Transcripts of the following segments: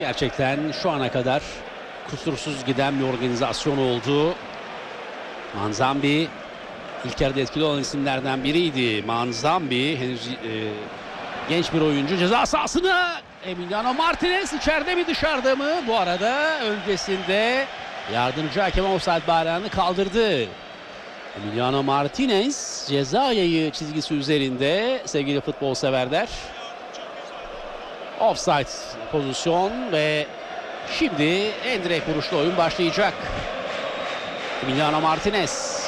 Gerçekten şu ana kadar kusursuz giden bir organizasyon oldu. Manzambi ilk yarıda etkili olan isimlerden biriydi. Manzambi henüz genç bir oyuncu. Ceza sahasına Emiliano Martinez içeride mi dışarıda mı? Bu arada öncesinde yardımcı hakem offside bayrağını kaldırdı. Emiliano Martinez ceza yayı çizgisi üzerinde sevgili futbol severler. Offside pozisyon ve şimdi en direkt vuruşlu oyun başlayacak. Emiliano Martinez.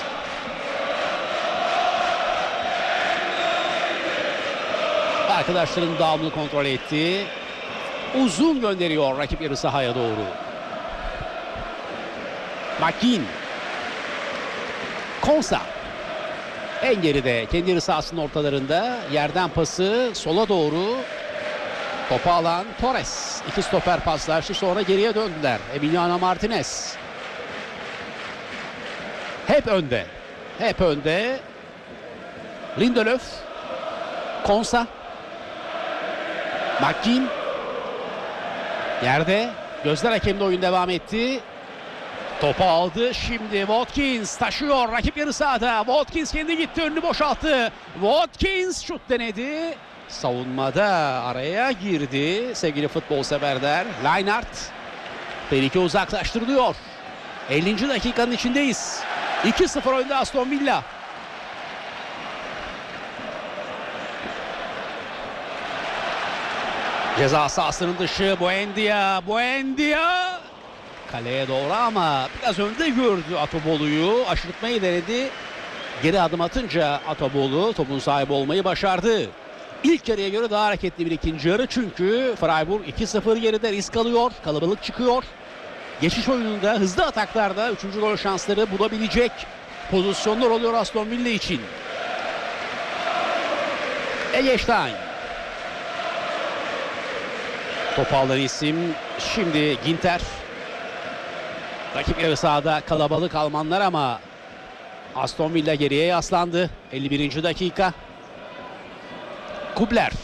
Arkadaşların dağımını kontrol etti. Uzun gönderiyor rakip yarı sahaya doğru. Makin. Konsa. En geride kendi yarı sahasının ortalarında yerden pası sola doğru. Topu alan Torres. İki stoper paslaştı, sonra geriye döndüler. Emiliano Martinez. Hep önde. Hep önde. Lindelöf. Konsa. Makin. Yerde. Gözler hakemde oyun devam etti. Topu aldı. Şimdi Watkins taşıyor. Rakip yarı sahada. Watkins kendi gitti. Önünü boşalttı. Watkins şut denedi. Savunmada araya girdi sevgili futbol severler. Lienhardt. Tehlike uzaklaştırılıyor. 50. dakikanın içindeyiz. 2-0 önde Aston Villa. Ceza sahasının dışı Buendia. Kaleye doğru ama biraz önde gördü Atobolu'yu. Aşırtmayı denedi. Geri adım atınca Atobolu topun sahibi olmayı başardı. İlk yarıya göre daha hareketli bir ikinci yarı, çünkü Freiburg 2-0 geride, risk alıyor, kalabalık çıkıyor. Geçiş oyununda, hızlı ataklarda 3. gol şansları bulabilecek pozisyonlar oluyor Aston Villa için. Eggestein. Topu alan isim şimdi Ginter. Rakip yarı sahada kalabalık Almanlar ama Aston Villa geriye yaslandı. 51. dakika. Kubler.